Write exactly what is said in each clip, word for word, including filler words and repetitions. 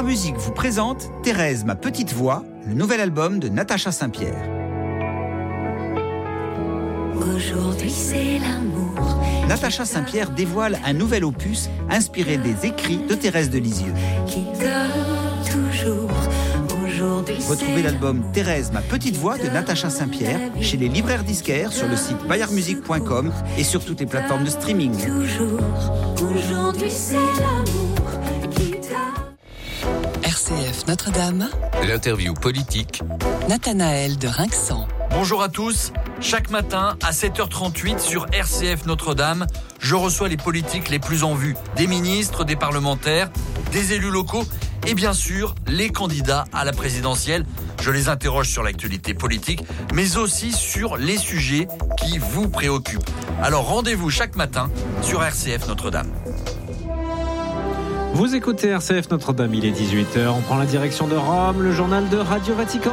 Musique vous présente Thérèse, ma petite voix, le nouvel album de Natacha Saint-Pierre. Aujourd'hui c'est l'amour. Natacha Saint-Pierre dévoile un nouvel opus inspiré des écrits de Thérèse de Lisieux. Qui donne toujours. Aujourd'hui Retrouvez l'album Thérèse, ma petite voix de Natacha Saint-Pierre chez les libraires disquaires, sur le site bayard musique point com et sur toutes les plateformes de streaming. toujours. Aujourd'hui c'est l'amour qui donne. R C F Notre-Dame, L'interview politique. Nathanaël de Rinxan. Bonjour à tous. Chaque matin à sept heures trente-huit sur R C F Notre-Dame, je reçois les politiques les plus en vue. Des ministres, des parlementaires, des élus locaux et bien sûr les candidats à la présidentielle. Je les interroge sur l'actualité politique, mais aussi sur les sujets qui vous préoccupent. Alors rendez-vous chaque matin sur R C F Notre-Dame. Vous écoutez R C F Notre-Dame, il est dix-huit heures, on prend la direction de Rome, le journal de Radio Vatican.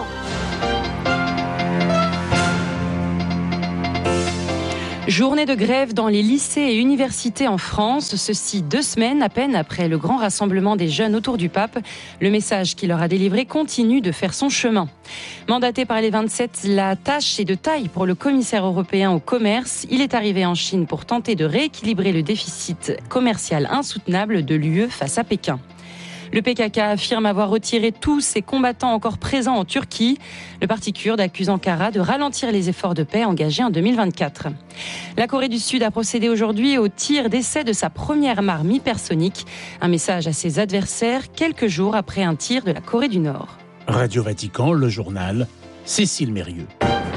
Journée de grève dans les lycées et universités en France, ceci deux semaines à peine après le grand rassemblement des jeunes autour du pape. Le message qu'il leur a délivré continue de faire son chemin. Mandaté par les vingt-sept, la tâche est de taille pour le commissaire européen au commerce. Il est arrivé en Chine pour tenter de rééquilibrer le déficit commercial insoutenable de l'U E face à Pékin. Le P K K affirme avoir retiré tous ses combattants encore présents en Turquie. Le parti kurde accuse Ankara de ralentir les efforts de paix engagés en deux mille vingt-quatre. La Corée du Sud a procédé aujourd'hui au tir d'essai de sa première arme hypersonique. Un message à ses adversaires quelques jours après un tir de la Corée du Nord. Radio Vatican, le journal, Cécile Mérieux.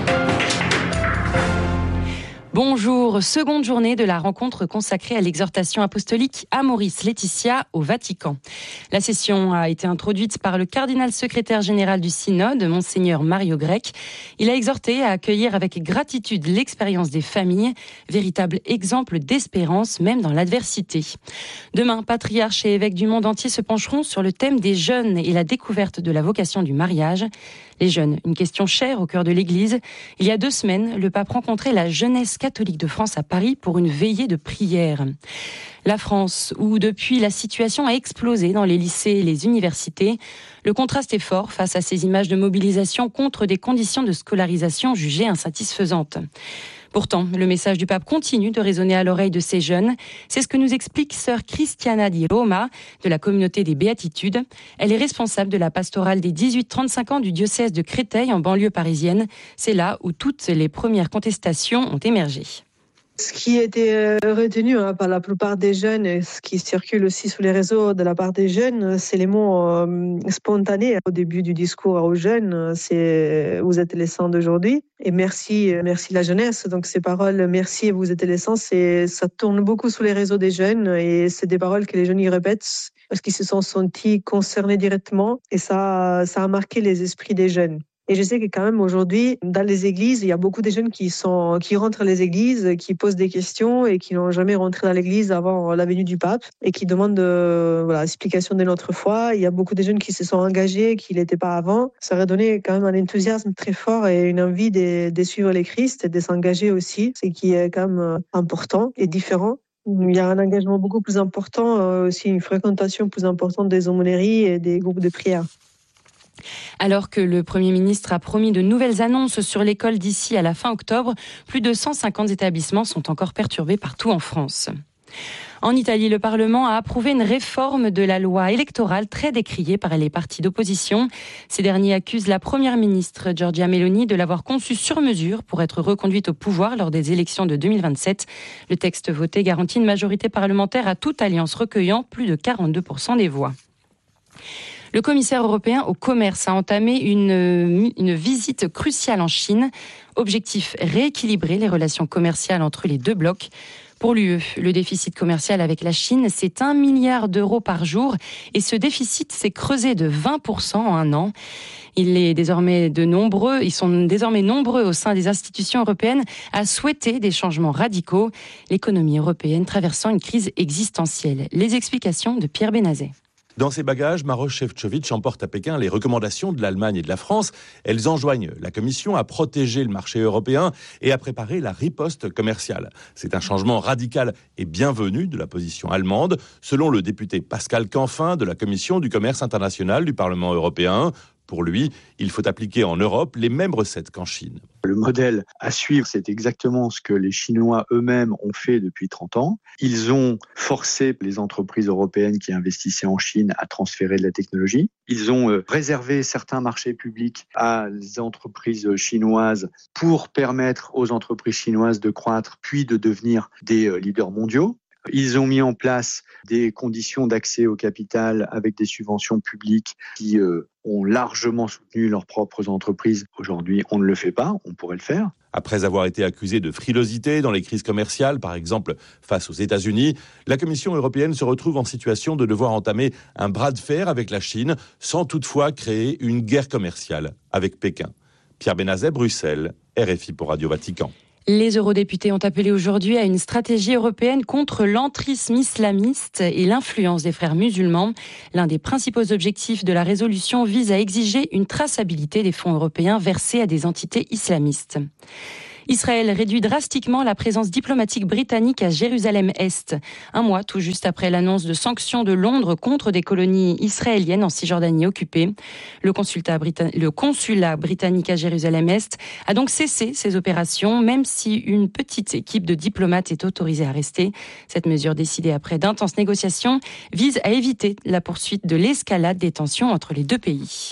Bonjour, seconde journée de la rencontre consacrée à l'exhortation apostolique Amoris Laetitia au Vatican. La session a été introduite par le cardinal secrétaire général du synode, Monseigneur Mario Grech. Il a exhorté à accueillir avec gratitude l'expérience des familles, véritable exemple d'espérance même dans l'adversité. Demain, patriarches et évêques du monde entier se pencheront sur le thème des jeunes et la découverte de la vocation du mariage. Les jeunes, une question chère au cœur de l'Église. Il y a deux semaines, le pape rencontrait la jeunesse catholique de France à Paris pour une veillée de prière. La France, où depuis la situation a explosé dans les lycées et les universités, le contraste est fort face à ces images de mobilisation contre des conditions de scolarisation jugées insatisfaisantes. Pourtant, le message du pape continue de résonner à l'oreille de ces jeunes. C'est ce que nous explique sœur Cristiana Di Roma de la communauté des Béatitudes. Elle est responsable de la pastorale des dix-huit trente-cinq ans du diocèse de Créteil en banlieue parisienne. C'est là où toutes les premières contestations ont émergé. Ce qui a été retenu hein, par la plupart des jeunes, et ce qui circule aussi sur les réseaux de la part des jeunes, c'est les mots euh, spontanés au début du discours aux jeunes. C'est « vous êtes les saints d'aujourd'hui » et « merci, merci la jeunesse ». Donc ces paroles « merci, vous êtes les saints », c'est, ça tourne beaucoup sur les réseaux des jeunes et c'est des paroles que les jeunes y répètent parce qu'ils se sont sentis concernés directement et ça, ça a marqué les esprits des jeunes. Et je sais que quand même aujourd'hui, dans les églises, il y a beaucoup de jeunes qui sont, qui rentrent dans les églises, qui posent des questions et qui n'ont jamais rentré dans l'église avant la venue du pape et qui demandent euh, voilà, l'explication de notre foi. Il y a beaucoup de jeunes qui se sont engagés, qui ne l'étaient pas avant. Ça aurait donné quand même un enthousiasme très fort et une envie de, de suivre les Christ et de s'engager aussi, ce qui est quand même important et différent. Il y a un engagement beaucoup plus important, aussi une fréquentation plus importante des aumôneries et des groupes de prière. Alors que le Premier ministre a promis de nouvelles annonces sur l'école d'ici à la fin octobre, plus de cent cinquante établissements sont encore perturbés partout en France. En Italie, le Parlement a approuvé une réforme de la loi électorale très décriée par les partis d'opposition. Ces derniers accusent la première ministre Giorgia Meloni de l'avoir conçue sur mesure pour être reconduite au pouvoir lors des élections de deux mille vingt-sept. Le texte voté garantit une majorité parlementaire à toute alliance recueillant plus de quarante-deux pour cent des voix. Le commissaire européen au commerce a entamé une, une visite cruciale en Chine. Objectif, rééquilibrer les relations commerciales entre les deux blocs. Pour l'U E, le déficit commercial avec la Chine, c'est un milliard d'euros par jour et ce déficit s'est creusé de vingt pour cent en un an. Il est désormais de nombreux, ils sont désormais nombreux au sein des institutions européennes à souhaiter des changements radicaux. L'économie européenne traversant une crise existentielle. Les explications de Pierre Benazet. Dans ses bagages, Maroš Šefčovič emporte à Pékin les recommandations de l'Allemagne et de la France. Elles enjoignent la Commission à protéger le marché européen et à préparer la riposte commerciale. C'est un changement radical et bienvenu de la position allemande, selon le député Pascal Canfin de la Commission du commerce international du Parlement européen. Pour lui, il faut appliquer en Europe les mêmes recettes qu'en Chine. Le modèle à suivre, c'est exactement ce que les Chinois eux-mêmes ont fait depuis trente ans. Ils ont forcé les entreprises européennes qui investissaient en Chine à transférer de la technologie. Ils ont réservé certains marchés publics à les entreprises chinoises pour permettre aux entreprises chinoises de croître puis de devenir des leaders mondiaux. Ils ont mis en place des conditions d'accès au capital avec des subventions publiques qui euh, ont largement soutenu leurs propres entreprises. Aujourd'hui, on ne le fait pas, on pourrait le faire. Après avoir été accusé de frilosité dans les crises commerciales, par exemple face aux États-Unis, la Commission européenne se retrouve en situation de devoir entamer un bras de fer avec la Chine, sans toutefois créer une guerre commerciale avec Pékin. Pierre Benazet, Bruxelles, R F I pour Radio Vatican. Les eurodéputés ont appelé aujourd'hui à une stratégie européenne contre l'entrisme islamiste et l'influence des frères musulmans. L'un des principaux objectifs de la résolution vise à exiger une traçabilité des fonds européens versés à des entités islamistes. Israël réduit drastiquement la présence diplomatique britannique à Jérusalem-Est. Un mois tout juste après l'annonce de sanctions de Londres contre des colonies israéliennes en Cisjordanie occupée. Le consulat, Britann- le consulat britannique à Jérusalem-Est a donc cessé ses opérations, même si une petite équipe de diplomates est autorisée à rester. Cette mesure, décidée après d'intenses négociations, vise à éviter la poursuite de l'escalade des tensions entre les deux pays.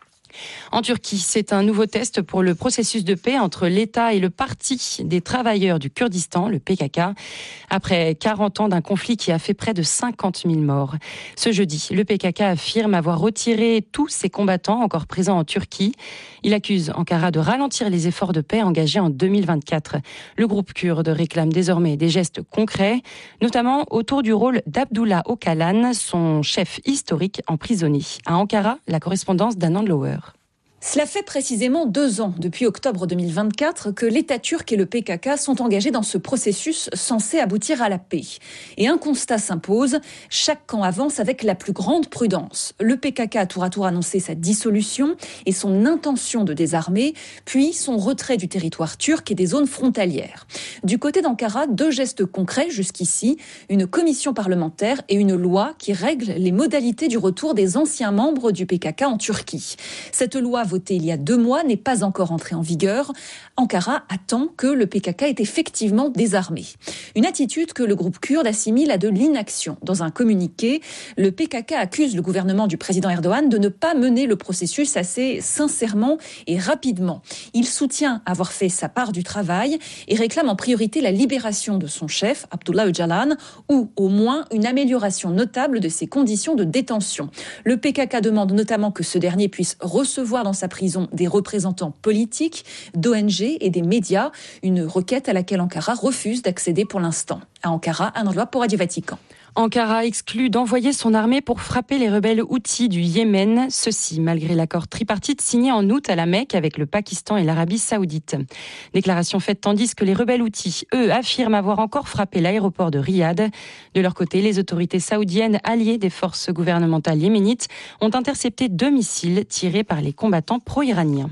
En Turquie, c'est un nouveau test pour le processus de paix entre l'État et le Parti des travailleurs du Kurdistan, le P K K, après quarante ans d'un conflit qui a fait près de cinquante mille morts. Ce jeudi, le P K K affirme avoir retiré tous ses combattants encore présents en Turquie. Il accuse Ankara de ralentir les efforts de paix engagés en deux mille vingt-quatre. Le groupe kurde réclame désormais des gestes concrets, notamment autour du rôle d'Abdullah Öcalan, son chef historique emprisonné. À Ankara, la correspondance d'Anand Lower. Cela fait précisément deux ans, depuis octobre deux mille vingt-quatre, que l'État turc et le P K K sont engagés dans ce processus censé aboutir à la paix. Et un constat s'impose, chaque camp avance avec la plus grande prudence. Le P K K a tour à tour annoncé sa dissolution et son intention de désarmer, puis son retrait du territoire turc et des zones frontalières. Du côté d'Ankara, deux gestes concrets jusqu'ici, une commission parlementaire et une loi qui règle les modalités du retour des anciens membres du P K K en Turquie. Cette loi votée il y a deux mois n'est pas encore entrée en vigueur. Ankara attend que le P K K ait effectivement désarmé. Une attitude que le groupe kurde assimile à de l'inaction. Dans un communiqué, le P K K accuse le gouvernement du président Erdogan de ne pas mener le processus assez sincèrement et rapidement. Il soutient avoir fait sa part du travail et réclame en priorité la libération de son chef, Abdullah Öcalan, ou au moins une amélioration notable de ses conditions de détention. Le P K K demande notamment que ce dernier puisse recevoir dans sa prison des représentants politiques, d'O N G et des médias, une requête à laquelle Ankara refuse d'accéder pour l'instant. À Ankara, un endroit pour Radio Vatican. Ankara exclut d'envoyer son armée pour frapper les rebelles houthis du Yémen, ceci malgré l'accord tripartite signé en août à la Mecque avec le Pakistan et l'Arabie saoudite. Déclaration faite tandis que les rebelles houthis, eux, affirment avoir encore frappé l'aéroport de Riyad. De leur côté, les autorités saoudiennes, alliées des forces gouvernementales yéménites, ont intercepté deux missiles tirés par les combattants pro-iraniens.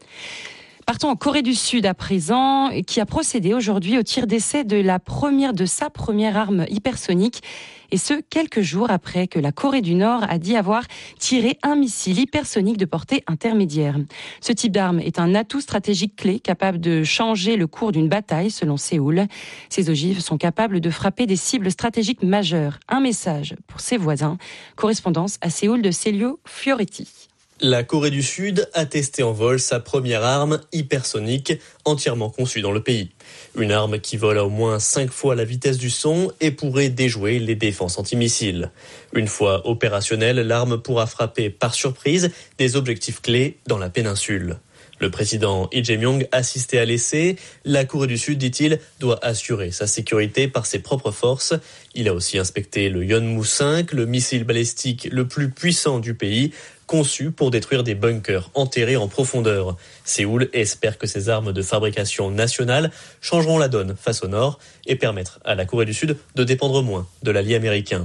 Partons en Corée du Sud à présent, qui a procédé aujourd'hui au tir d'essai de la première de sa première arme hypersonique, et ce quelques jours après que la Corée du Nord a dit avoir tiré un missile hypersonique de portée intermédiaire. Ce type d'arme est un atout stratégique clé capable de changer le cours d'une bataille, selon Séoul. Ces ogives sont capables de frapper des cibles stratégiques majeures. Un message pour ses voisins. Correspondance à Séoul de Celio Fioretti. La Corée du Sud a testé en vol sa première arme hypersonique entièrement conçue dans le pays. Une arme qui vole à au moins cinq fois la vitesse du son et pourrait déjouer les défenses antimissiles. Une fois opérationnelle, l'arme pourra frapper par surprise des objectifs clés dans la péninsule. Le président Lee Jae-myung assistait à l'essai. La Corée du Sud, dit-il, doit assurer sa sécurité par ses propres forces. Il a aussi inspecté le Yeonmu cinq, le missile balistique le plus puissant du pays, conçu pour détruire des bunkers enterrés en profondeur. Séoul espère que ces armes de fabrication nationale changeront la donne face au Nord et permettre à la Corée du Sud de dépendre moins de l'allié américain.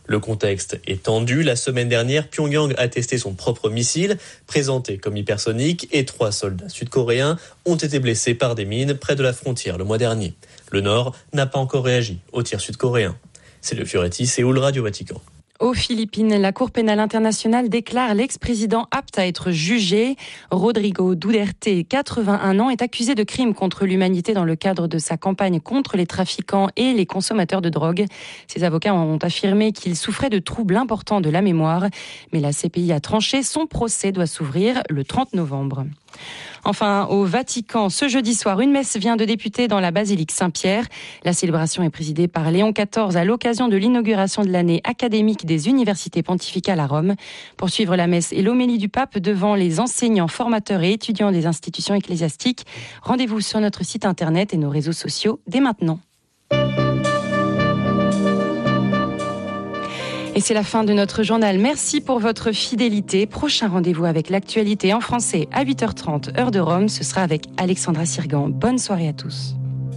Le contexte est tendu. La semaine dernière, Pyongyang a testé son propre missile, présenté comme hypersonique, et trois soldats sud-coréens ont été blessés par des mines près de la frontière le mois dernier. Le Nord n'a pas encore réagi aux tirs sud-coréens. C'est le Fioretti, Séoul, Radio Vatican. Aux Philippines, la Cour pénale internationale déclare l'ex-président apte à être jugé. Rodrigo Duterte, quatre-vingt-un ans, est accusé de crimes contre l'humanité dans le cadre de sa campagne contre les trafiquants et les consommateurs de drogue. Ses avocats ont affirmé qu'il souffrait de troubles importants de la mémoire. Mais la C P I a tranché, son procès doit s'ouvrir le trente novembre. Enfin, au Vatican, ce jeudi soir, une messe vient de débuter dans la basilique Saint-Pierre. La célébration est présidée par Léon quatorze à l'occasion de l'inauguration de l'année académique des universités pontificales à Rome. Pour suivre la messe et l'homélie du pape devant les enseignants, formateurs et étudiants des institutions ecclésiastiques, rendez-vous sur notre site internet et nos réseaux sociaux dès maintenant. Et c'est la fin de notre journal. Merci pour votre fidélité. Prochain rendez-vous avec l'actualité en français à huit heures trente, heure de Rome. Ce sera avec Alexandra Sirgan. Bonne soirée à tous.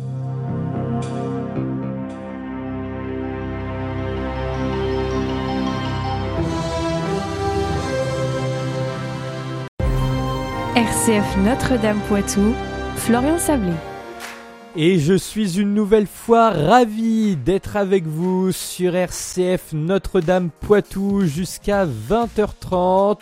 R C F Notre-Dame Poitou, Florian Sablé. Et je suis une nouvelle fois ravi d'être avec vous sur R C F Notre-Dame Poitou jusqu'à vingt heures trente.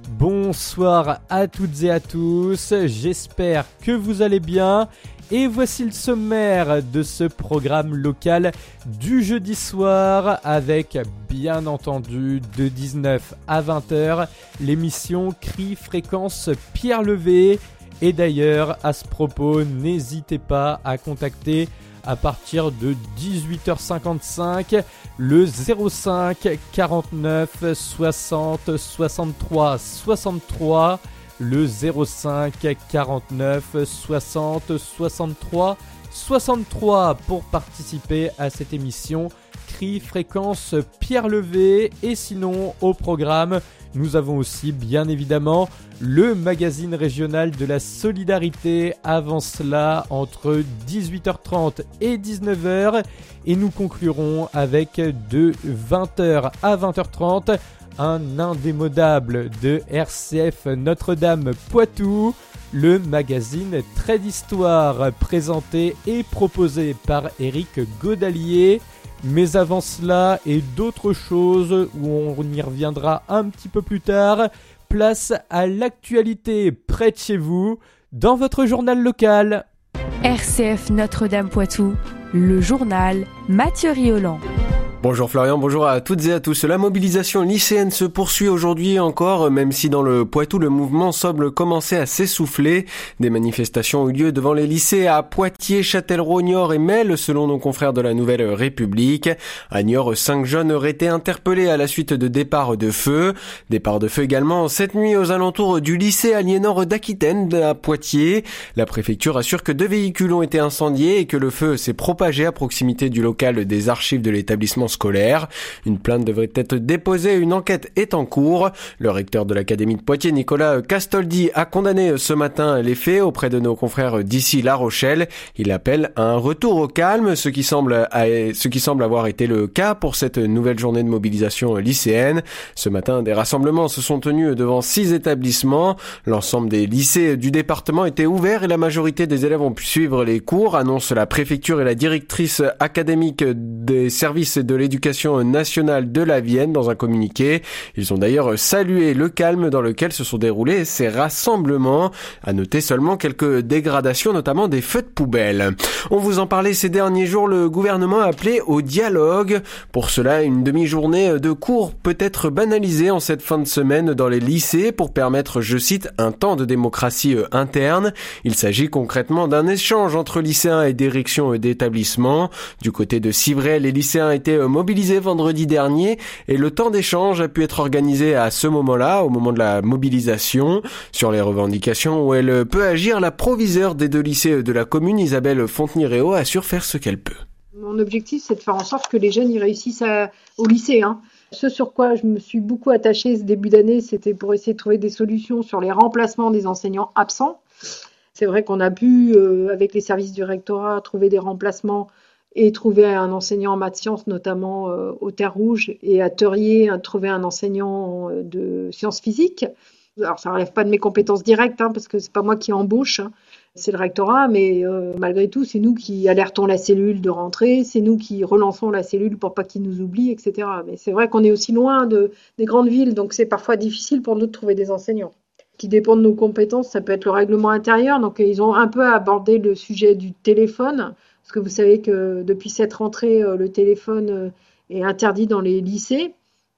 Bonsoir à toutes et à tous, j'espère que vous allez bien. Et voici le sommaire de ce programme local du jeudi soir avec, bien entendu, de dix-neuf à vingt heures, l'émission Cri Fréquence Pierre Levé. Et d'ailleurs, à ce propos, n'hésitez pas à contacter à partir de dix-huit heures cinquante-cinq le zéro cinq quarante-neuf soixante soixante-trois soixante-trois, le zéro cinq quarante-neuf soixante soixante-trois soixante-trois pour participer à cette émission Cri Fréquence Pierre Levé. Et sinon, au programme, nous avons aussi bien évidemment le magazine régional de la solidarité. Avant cela, entre dix-huit heures trente et dix-neuf heures. Et nous conclurons avec de vingt heures à vingt heures trente un indémodable de R C F Notre-Dame Poitou, le magazine Trait d'Histoire, présenté et proposé par Éric Godalier. Mais avant cela et d'autres choses où on y reviendra un petit peu plus tard, place à l'actualité près de chez vous, dans votre journal local. R C F Notre-Dame Poitou, le journal Mathieu Riolan. Bonjour Florian, bonjour à toutes et à tous. La mobilisation lycéenne se poursuit aujourd'hui encore, même si dans le Poitou, le mouvement semble commencer à s'essouffler. Des manifestations ont eu lieu devant les lycées à Poitiers, Châtellerault, Niort et Melle, selon nos confrères de la Nouvelle République. À Niort, cinq jeunes auraient été interpellés à la suite de départs de feu. Départ de feu également cette nuit aux alentours du lycée Aliénor d'Aquitaine à Poitiers. La préfecture assure que deux véhicules ont été incendiés et que le feu s'est propagé à proximité du local des archives de l'établissement scolaire. Une plainte devrait être déposée, une enquête est en cours. Le recteur de l'académie de Poitiers, Nicolas Castoldi, a condamné ce matin les faits auprès de nos confrères d'ici La Rochelle. Il appelle à un retour au calme, ce qui semble, ce qui semble avoir été le cas pour cette nouvelle journée de mobilisation lycéenne. Ce matin, des rassemblements se sont tenus devant six établissements. L'ensemble des lycées du département étaient ouverts et la majorité des élèves ont pu suivre les cours, annonce la préfecture et la directrice académique des services de l'éducation nationale de la Vienne dans un communiqué. Ils ont d'ailleurs salué le calme dans lequel se sont déroulés ces rassemblements. À noter seulement quelques dégradations, notamment des feux de poubelle. On vous en parlait ces derniers jours, le gouvernement a appelé au dialogue. Pour cela, une demi-journée de cours peut être banalisée en cette fin de semaine dans les lycées pour permettre, je cite, un temps de démocratie interne. Il s'agit concrètement d'un échange entre lycéens et direction d'établissement. Du côté de Civray, les lycéens étaient mobilisés vendredi dernier et le temps d'échange a pu être organisé à ce moment-là, au moment de la mobilisation. Sur les revendications où elle peut agir, la proviseure des deux lycées de la commune, Isabelle Fontenay-Réau, assure faire ce qu'elle peut. Mon objectif, c'est de faire en sorte que les jeunes y réussissent à, au lycée. Hein. Ce sur quoi je me suis beaucoup attachée ce début d'année, c'était pour essayer de trouver des solutions sur les remplacements des enseignants absents. C'est vrai qu'on a pu, euh, avec les services du rectorat, trouver des remplacements et trouver un enseignant en maths sciences, notamment euh, aux Terres Rouges, et à Teurier, trouver un enseignant de sciences physiques. Alors, ça ne relève pas de mes compétences directes, hein, parce que c'est pas moi qui embauche, hein, c'est le rectorat, mais euh, malgré tout, c'est nous qui alertons la cellule de rentrée, c'est nous qui relançons la cellule pour pas qu'ils nous oublient, et cetera. Mais c'est vrai qu'on est aussi loin de, des grandes villes, donc c'est parfois difficile pour nous de trouver des enseignants. Qui dépend de nos compétences, ça peut être le règlement intérieur, donc ils ont un peu abordé le sujet du téléphone, parce que vous savez que depuis cette rentrée, le téléphone est interdit dans les lycées.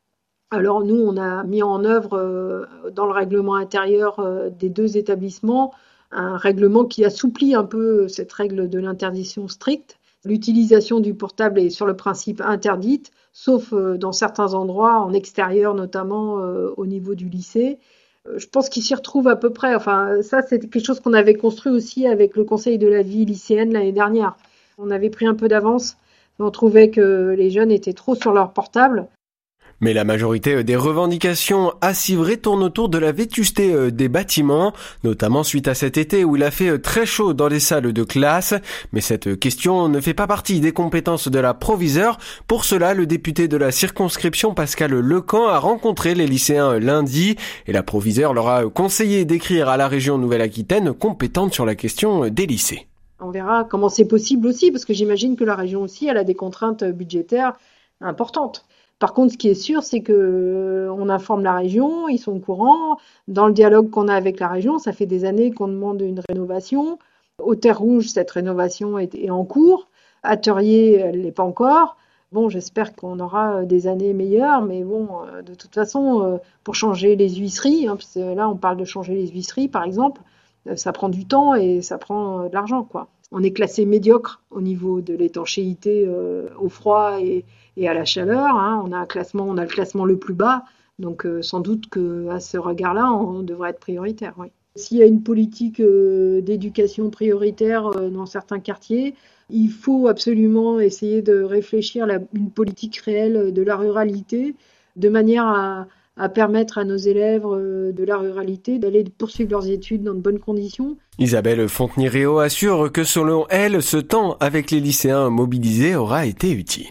Alors nous, on a mis en œuvre dans le règlement intérieur des deux établissements un règlement qui assouplit un peu cette règle de l'interdiction stricte. L'utilisation du portable est sur le principe interdite, sauf dans certains endroits, en extérieur notamment au niveau du lycée. Je pense qu'ils s'y retrouvent à peu près. Enfin, ça, c'est quelque chose qu'on avait construit aussi avec le Conseil de la vie lycéenne l'année dernière. On avait pris un peu d'avance. On trouvait que les jeunes étaient trop sur leur portable. Mais la majorité des revendications à Civray tournent autour de la vétusté des bâtiments, notamment suite à cet été où il a fait très chaud dans les salles de classe. Mais cette question ne fait pas partie des compétences de la proviseure. Pour cela, le député de la circonscription Pascal Lecamp a rencontré les lycéens lundi et la proviseure leur a conseillé d'écrire à la région Nouvelle-Aquitaine compétente sur la question des lycées. On verra comment c'est possible aussi, parce que j'imagine que la région aussi, elle a des contraintes budgétaires importantes. Par contre, ce qui est sûr, c'est que on informe la région, ils sont au courant. Dans le dialogue qu'on a avec la région, ça fait des années qu'on demande une rénovation. Aux Terres Rouges, cette rénovation est, est en cours. À Teurier, elle l'est pas encore. Bon, j'espère qu'on aura des années meilleures, mais bon, de toute façon, pour changer les huisseries, hein, parce que là, on parle de changer les huisseries, par exemple, ça prend du temps et ça prend de l'argent, quoi. On est classé médiocre au niveau de l'étanchéité euh, au froid et, et à la chaleur. Hein. On a un classement, on a le classement le plus bas, donc euh, sans doute qu'à ce regard-là, on devrait être prioritaire. Oui. S'il y a une politique euh, d'éducation prioritaire euh, dans certains quartiers, il faut absolument essayer de réfléchir à une politique réelle de la ruralité, de manière à à permettre à nos élèves de la ruralité d'aller poursuivre leurs études dans de bonnes conditions. Isabelle Fontenay-Réau assure que selon elle, ce temps avec les lycéens mobilisés aura été utile.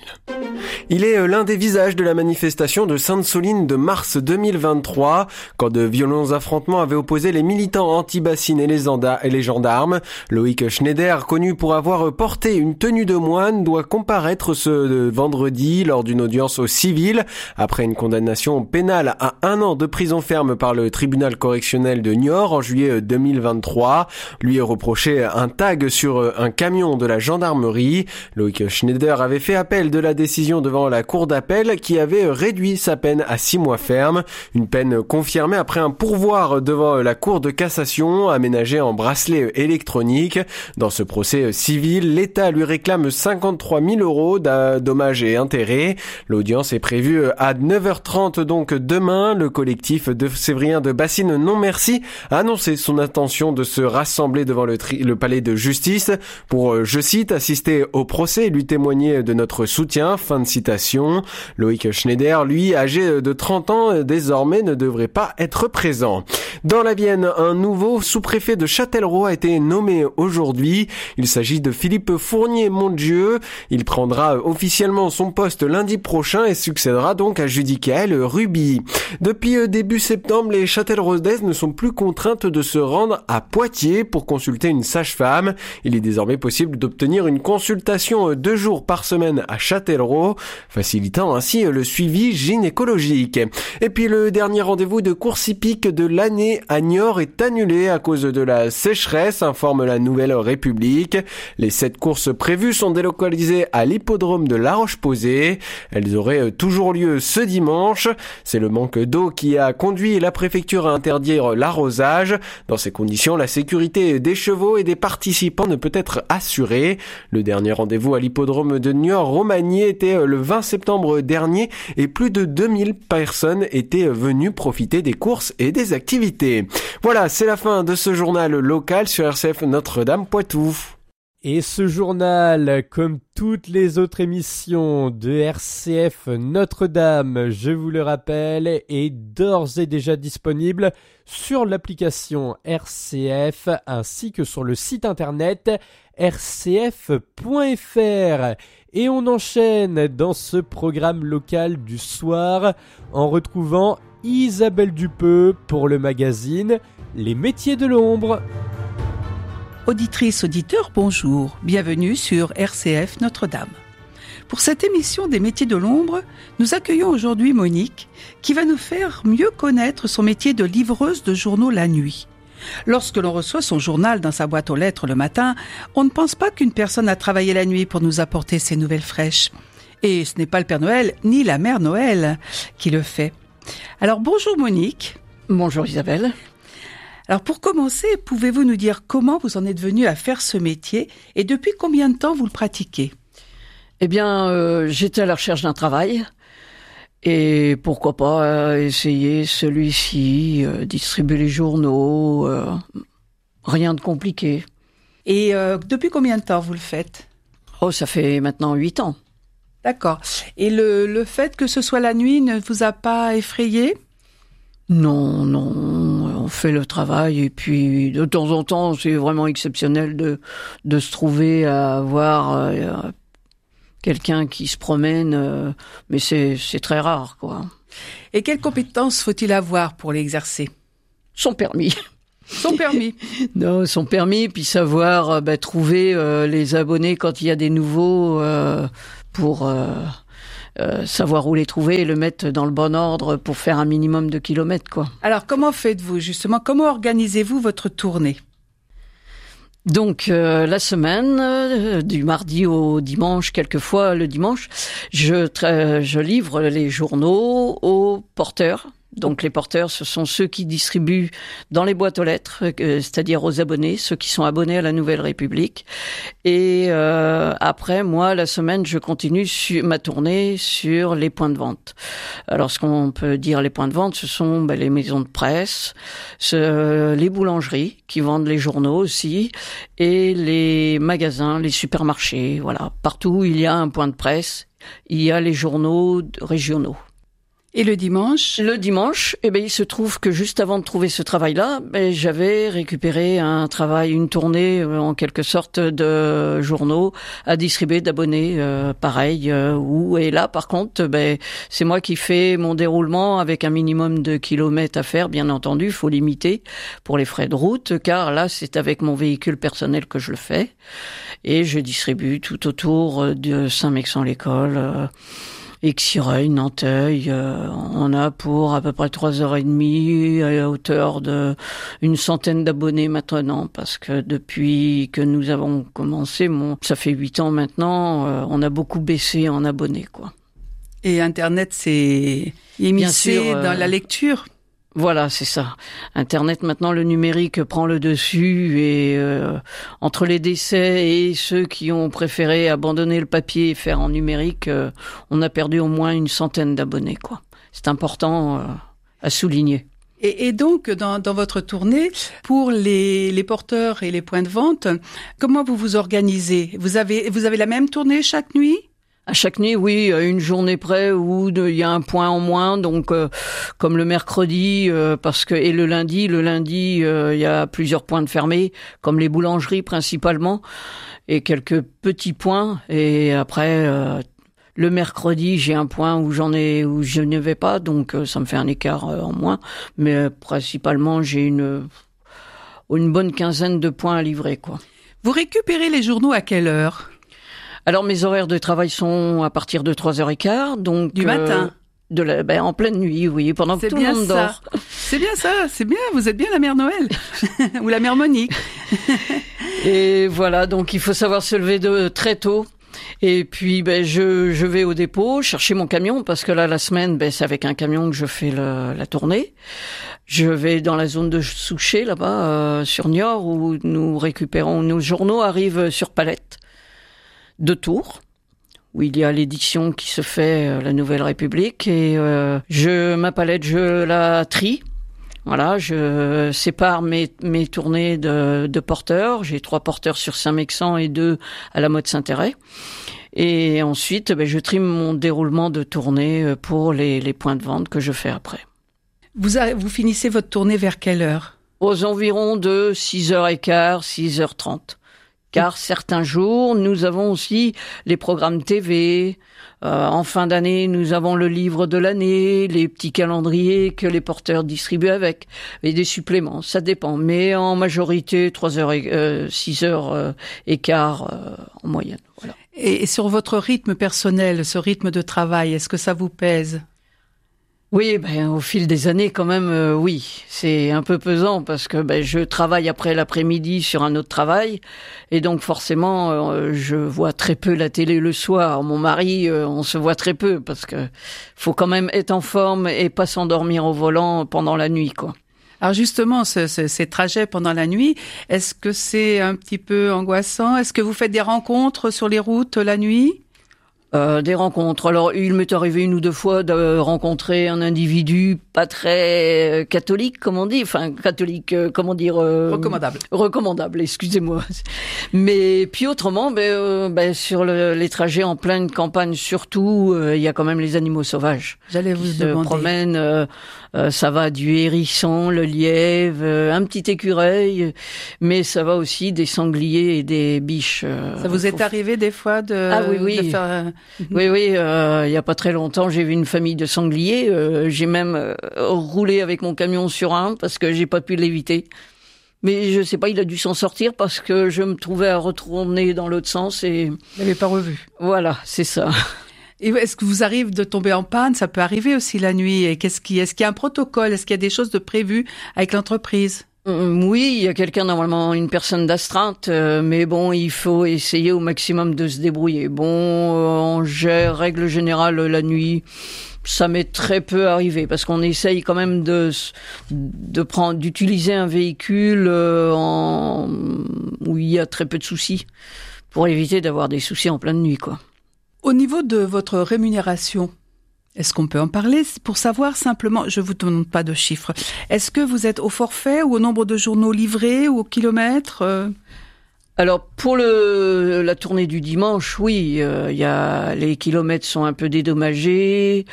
Il est l'un des visages de la manifestation de Sainte-Soline de mars deux mille vingt-trois, quand de violents affrontements avaient opposé les militants anti-bassines et les, et les gendarmes. Loïc Schneider, connu pour avoir porté une tenue de moine, doit comparaître ce vendredi lors d'une audience au civil, après une condamnation pénale à un an de prison ferme par le tribunal correctionnel de Niort en juillet deux mille vingt-trois. Lui est reproché un tag sur un camion de la gendarmerie. Loïc Schneider avait fait appel de la décision devant la cour d'appel qui avait réduit sa peine à six mois ferme. Une peine confirmée après un pourvoi devant la cour de cassation aménagée en bracelet électronique. Dans ce procès civil, l'État lui réclame cinquante-trois mille euros de dommages et intérêts. L'audience est prévue à neuf heures trente donc demain. Le collectif de Sévrien de Bassine Non Merci a annoncé son intention de se rassembler devant le, tri- le palais de justice pour, je cite, assister au procès et lui témoigner de notre soutien. Fin de citation. Loïc Schneider, lui, âgé de trente ans, désormais ne devrait pas être présent. Dans la Vienne, un nouveau sous-préfet de Châtellerault a été nommé aujourd'hui. Il s'agit de Philippe Fournier-Montdieu. Il prendra officiellement son poste lundi prochain et succédera donc à Judicaël Ruby. Depuis début septembre, les Châtelleraudaises ne sont plus contraintes de se rendre à Poitiers pour consulter une sage-femme. Il est désormais possible d'obtenir une consultation deux jours par semaine à Châtellerault, facilitant ainsi le suivi gynécologique. Et puis le dernier rendez-vous de course hippique de l'année à Niort est annulé à cause de la sécheresse, informe la Nouvelle République. Les sept courses prévues sont délocalisées à l'hippodrome de La Roche-Posay. Elles auraient toujours lieu ce dimanche. C'est le manque d'eau qui a conduit la préfecture à interdire l'arrosage. Dans ces conditions, la sécurité des chevaux et des participants ne peut être assurée. Le dernier rendez-vous à l'hippodrome de Niort-Romagny était le vingt septembre dernier et plus de deux mille personnes étaient venues profiter des courses et des activités. Voilà, c'est la fin de ce journal local sur R C F Notre-Dame Poitou. Et ce journal, comme toutes les autres émissions de R C F Notre-Dame, je vous le rappelle, est d'ores et déjà disponible sur l'application R C F ainsi que sur le site internet r c f point f r. Et on enchaîne dans ce programme local du soir en retrouvant Isabelle Dupeux pour le magazine Les métiers de l'ombre. Auditrices, auditeurs, bonjour. Bienvenue sur R C F Notre-Dame. Pour cette émission des métiers de l'ombre, nous accueillons aujourd'hui Monique qui va nous faire mieux connaître son métier de livreuse de journaux la nuit. Lorsque l'on reçoit son journal dans sa boîte aux lettres le matin, on ne pense pas qu'une personne a travaillé la nuit pour nous apporter ses nouvelles fraîches. Et ce n'est pas le Père Noël ni la Mère Noël qui le fait. Alors bonjour Monique. Bonjour Isabelle. Alors pour commencer, pouvez-vous nous dire comment vous en êtes venue à faire ce métier et depuis combien de temps vous le pratiquez ? Eh bien, euh, j'étais à la recherche d'un travail et pourquoi pas euh, essayer celui-ci, euh, distribuer les journaux, euh, rien de compliqué. Et euh, depuis combien de temps vous le faites ? Oh, ça fait maintenant huit ans. D'accord. Et le, le fait que ce soit la nuit ne vous a pas effrayé ? Non, non, on fait le travail et puis de temps en temps, c'est vraiment exceptionnel de, de se trouver à avoir euh, quelqu'un qui se promène, euh, mais c'est, c'est très rare, quoi. Et quelles compétences faut-il avoir pour l'exercer ? Son permis. Son permis. Non, son permis, puis savoir euh, bah, trouver euh, les abonnés quand il y a des nouveaux euh, pour... Euh, Euh, savoir où les trouver et le mettre dans le bon ordre pour faire un minimum de kilomètres, quoi. Alors, comment faites-vous, justement ? Comment organisez-vous votre tournée ? Donc, euh, la semaine, euh, du mardi au dimanche, quelquefois le dimanche, je, tra- je livre les journaux aux porteurs. Donc les porteurs, ce sont ceux qui distribuent dans les boîtes aux lettres, euh, c'est-à-dire aux abonnés, ceux qui sont abonnés à la Nouvelle République. Et euh, après, moi, la semaine, je continue sur ma tournée sur les points de vente. Alors, ce qu'on peut dire les points de vente, ce sont ben, les maisons de presse, ce, les boulangeries qui vendent les journaux aussi, et les magasins, les supermarchés. Voilà, partout où il y a un point de presse, il y a les journaux régionaux. Et le dimanche ? Le dimanche, eh ben, il se trouve que juste avant de trouver ce travail-là, ben, j'avais récupéré un travail, une tournée, euh, en quelque sorte, de journaux à distribuer, d'abonnés, euh, pareil. Euh, où, et là, par contre, ben, c'est moi qui fais mon déroulement avec un minimum de kilomètres à faire, bien entendu, il faut limiter pour les frais de route, car là, c'est avec mon véhicule personnel que je le fais. Et je distribue tout autour de Saint-Mexan-l'École, euh, Exireuil, Nanteuil, euh, on a pour à peu près trois heures et demie à hauteur de une centaine d'abonnés maintenant, parce que depuis que nous avons commencé, bon, ça fait huit ans maintenant, euh, on a beaucoup baissé en abonnés, quoi. Et Internet s'est immiscé sûr, euh, dans la lecture. Voilà, c'est ça. Internet, maintenant, le numérique prend le dessus et euh, entre les décès et ceux qui ont préféré abandonner le papier et faire en numérique, euh, on a perdu au moins une centaine d'abonnés, quoi. C'est important euh, à souligner. Et, et donc, dans, dans votre tournée, pour les, les porteurs et les points de vente, comment vous vous organisez ? Vous avez, vous avez la même tournée chaque nuit ? À chaque nuit, oui, une journée près où il y a un point en moins, donc euh, comme le mercredi, euh, parce que et le lundi, le lundi, il euh, y a plusieurs points de fermés, comme les boulangeries principalement, et quelques petits points. Et après, euh, le mercredi, j'ai un point où j'en ai, où je ne vais pas, donc euh, ça me fait un écart euh, en moins. Mais euh, principalement, j'ai une une bonne quinzaine de points à livrer, quoi. Vous récupérez les journaux à quelle heure ? Alors, mes horaires de travail sont à partir de trois heures quinze, donc... Du matin euh, de la, ben, en pleine nuit, oui, pendant que tout le monde dort. C'est bien ça, c'est bien, vous êtes bien la Mère Noël. Ou la Mère Monique. Et voilà, donc il faut savoir se lever de très tôt. Et puis, ben, je, je vais au dépôt chercher mon camion, parce que là, la semaine, ben, c'est avec un camion que je fais le, la tournée. Je vais dans la zone de Souchet, là-bas, euh, sur Niort, où nous récupérons, nos journaux arrivent sur palette de Tours, où il y a l'édition qui se fait, euh, la Nouvelle République, et euh, je ma palette, je la trie. Voilà, je sépare mes mes tournées de, de porteurs. J'ai trois porteurs sur Saint-Mexan et deux à la Motte Saint-Thérèse. Et ensuite, ben, je trie mon déroulement de tournée pour les les points de vente que je fais après. Vous a, vous finissez votre tournée vers quelle heure ? Aux environs de six heures quinze, six heures trente. Car certains jours, nous avons aussi les programmes T V. Euh, en fin d'année, nous avons le livre de l'année, les petits calendriers que les porteurs distribuent avec, et des suppléments. Ça dépend. Mais en majorité, trois heures, et, euh, six heures euh, et quart euh, en moyenne. Voilà. Et, et sur votre rythme personnel, ce rythme de travail, est-ce que ça vous pèse ? Oui, ben au fil des années, quand même, euh, oui, c'est un peu pesant parce que ben je travaille après l'après-midi sur un autre travail et donc forcément euh, je vois très peu la télé le soir. Mon mari, euh, on se voit très peu parce que faut quand même être en forme et pas s'endormir au volant pendant la nuit, quoi. Alors justement, ce, ce, ces trajets pendant la nuit, est-ce que c'est un petit peu angoissant ? Est-ce que vous faites des rencontres sur les routes la nuit ? Euh, des rencontres. Alors, il m'est arrivé une ou deux fois de rencontrer un individu pas très catholique, comme on dit, enfin catholique, euh, comment dire euh, recommandable. Recommandable, excusez-moi. Mais puis autrement, ben, euh, ben sur le, les trajets en pleine campagne, surtout, il euh, y a quand même les animaux sauvages. J'allais vous qui demander. Se promènent. Euh, euh, ça va du hérisson, le lièvre, euh, un petit écureuil, mais ça va aussi des sangliers et des biches. Euh, ça vous est faut... arrivé des fois de, ah, oui, oui. de faire Oui, oui, euh, il y a pas très longtemps, j'ai vu une famille de sangliers. Euh, j'ai même euh, roulé avec mon camion sur un parce que j'ai pas pu l'éviter. Mais je sais pas, il a dû s'en sortir parce que je me trouvais à retourner dans l'autre sens et... Vous l'avez pas revu. Voilà, c'est ça. Et est-ce que vous arrive de tomber en panne ? Ça peut arriver aussi la nuit. Et qu'est-ce qui, est-ce qu'il y a un protocole ? Est-ce qu'il y a des choses de prévues avec l'entreprise ? Oui, il y a quelqu'un, normalement, une personne d'astreinte, euh, mais bon, il faut essayer au maximum de se débrouiller. Bon, euh, en gère, règle générale, la nuit, ça m'est très peu arrivé, parce qu'on essaye quand même de, de prendre, d'utiliser un véhicule euh, en, où il y a très peu de soucis, pour éviter d'avoir des soucis en pleine nuit, quoi. Au niveau de votre rémunération, est-ce qu'on peut en parler pour savoir simplement, je vous demande pas de chiffres, est-ce que vous êtes au forfait ou au nombre de journaux livrés ou au kilomètre ? Alors pour le la tournée du dimanche, oui, il euh, y a les kilomètres sont un peu dédommagés,